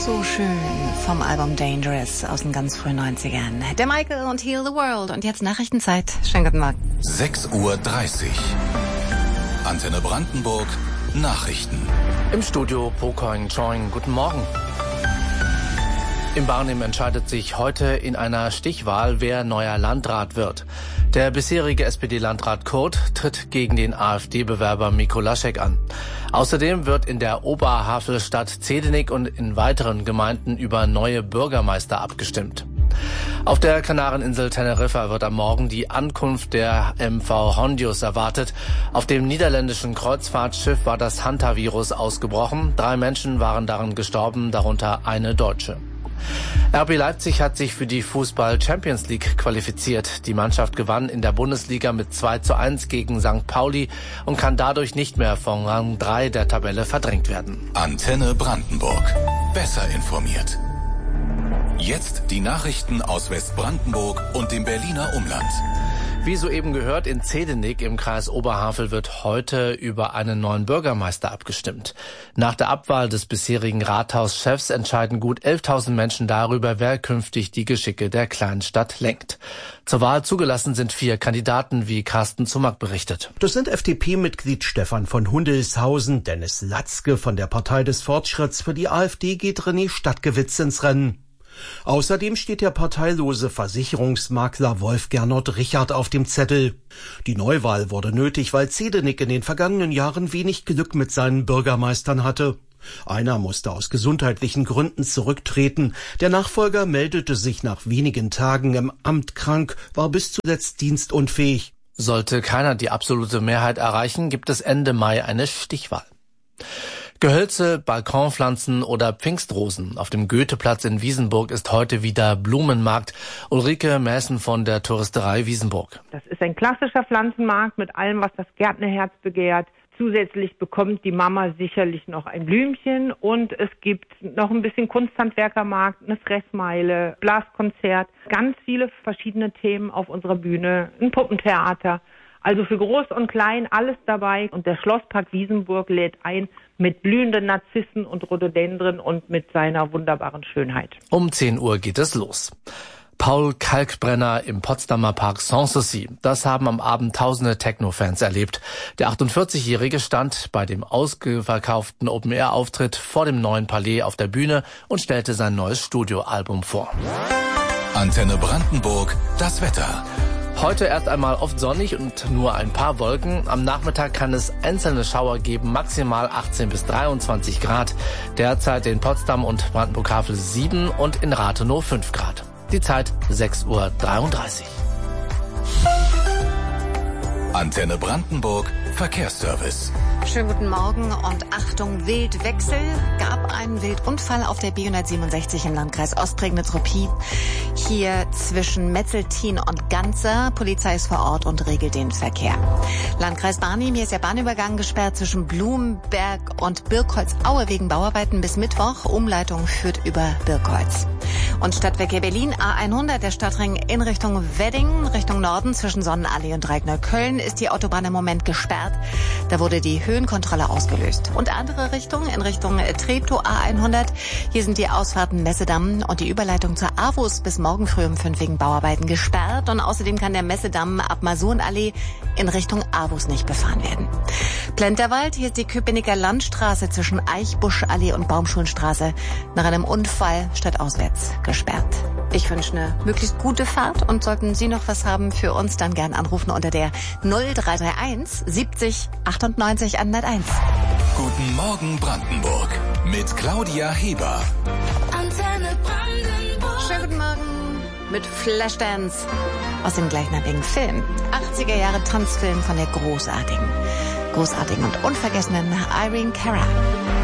So schön vom Album Dangerous aus den ganz frühen 90ern. Der Michael und Heal the World. Und jetzt Nachrichtenzeit. Schönen guten Morgen. 6:30 Uhr. Antenne Brandenburg. Nachrichten. Im Studio Pocoin Choing. Guten Morgen. In Barnim entscheidet sich heute in einer Stichwahl, wer neuer Landrat wird. Der bisherige SPD-Landrat Kurt tritt gegen den AfD-Bewerber Miko Laschek an. Außerdem wird in der Oberhavelstadt Zehdenick und in weiteren Gemeinden über neue Bürgermeister abgestimmt. Auf der Kanareninsel Teneriffa wird am Morgen die Ankunft der MV Hondius erwartet. Auf dem niederländischen Kreuzfahrtschiff war das Hantavirus ausgebrochen. 3 Menschen waren daran gestorben, darunter eine Deutsche. RB Leipzig hat sich für die Fußball-Champions League qualifiziert. Die Mannschaft gewann in der Bundesliga mit 2:1 gegen St. Pauli und kann dadurch nicht mehr von Rang 3 der Tabelle verdrängt werden. Antenne Brandenburg. Besser informiert. Jetzt die Nachrichten aus Westbrandenburg und dem Berliner Umland. Wie soeben gehört, in Zehdenick im Kreis Oberhavel wird heute über einen neuen Bürgermeister abgestimmt. Nach der Abwahl des bisherigen Rathauschefs entscheiden gut 11.000 Menschen darüber, wer künftig die Geschicke der kleinen Stadt lenkt. Zur Wahl zugelassen sind 4 Kandidaten, wie Carsten Zumack berichtet. Das sind FDP-Mitglied Stefan von Hundelshausen, Dennis Latzke von der Partei des Fortschritts. Für die AfD geht René Stadtgewitz ins Rennen. Außerdem steht der parteilose Versicherungsmakler Wolf Gernot Richard auf dem Zettel. Die Neuwahl wurde nötig, weil Zehdenick in den vergangenen Jahren wenig Glück mit seinen Bürgermeistern hatte. Einer musste aus gesundheitlichen Gründen zurücktreten. Der Nachfolger meldete sich nach wenigen Tagen im Amt krank, war bis zuletzt dienstunfähig. Sollte keiner die absolute Mehrheit erreichen, gibt es Ende Mai eine Stichwahl. Gehölze, Balkonpflanzen oder Pfingstrosen. Auf dem Goetheplatz in Wiesenburg ist heute wieder Blumenmarkt. Ulrike Mäßen von der Touristerei Wiesenburg. Das ist ein klassischer Pflanzenmarkt mit allem, was das Gärtnerherz begehrt. Zusätzlich bekommt die Mama sicherlich noch ein Blümchen und es gibt noch ein bisschen Kunsthandwerkermarkt, eine Fressmeile, Blaskonzert, ganz viele verschiedene Themen auf unserer Bühne, ein Puppentheater. Also für Groß und Klein alles dabei und der Schlosspark Wiesenburg lädt ein mit blühenden Narzissen und Rhododendren und mit seiner wunderbaren Schönheit. Um 10 Uhr geht es los. Paul Kalkbrenner im Potsdamer Park Sanssouci. Das haben am Abend tausende Techno-Fans erlebt. Der 48-Jährige stand bei dem ausverkauften Open-Air-Auftritt vor dem neuen Palais auf der Bühne und stellte sein neues Studioalbum vor. Antenne Brandenburg, das Wetter. Heute erst einmal oft sonnig und nur ein paar Wolken. Am Nachmittag kann es einzelne Schauer geben, maximal 18 bis 23 Grad. Derzeit in Potsdam und Brandenburg-Havel 7 und in Rathenow 5 Grad. Die Zeit 6:33 Uhr. Antenne Brandenburg, Verkehrsservice. Schönen guten Morgen und Achtung, Wildwechsel. Gab einen Wildunfall auf der B167 im Landkreis Ostprignitz-Ruppin. Hier zwischen Metzeltin und Ganzer. Polizei ist vor Ort und regelt den Verkehr. Landkreis Barnim, hier ist der Bahnübergang gesperrt zwischen Blumenberg und Birkholz-Aue wegen Bauarbeiten bis Mittwoch. Umleitung führt über Birkholz. Und Stadtverkehr Berlin, A100, der Stadtring in Richtung Wedding, Richtung Norden zwischen Sonnenallee und Reikneukölln ist die Autobahn im Moment gesperrt. Da wurde die Höhenkontrolle ausgelöst. Und andere Richtung, in Richtung Treptow A100. Hier sind die Ausfahrten Messedamm und die Überleitung zur AWUS bis morgen früh um 5 wegen Bauarbeiten gesperrt. Und außerdem kann der Messedamm ab Masurnallee in Richtung AWUS nicht befahren werden. Plenterwald, hier ist die Köpenicker Landstraße zwischen Eichbuschallee und Baumschulenstraße nach einem Unfall stadtauswärts gesperrt. Ich wünsche eine möglichst gute Fahrt und sollten Sie noch was haben für uns, dann gern anrufen unter der 0331 70 98 101. Guten Morgen Brandenburg mit Claudia Heber. Antenne Brandenburg. Schönen guten Morgen mit Flashdance aus dem gleichnamigen Film. 80er Jahre Tanzfilm von der großartigen und unvergessenen Irene Cara.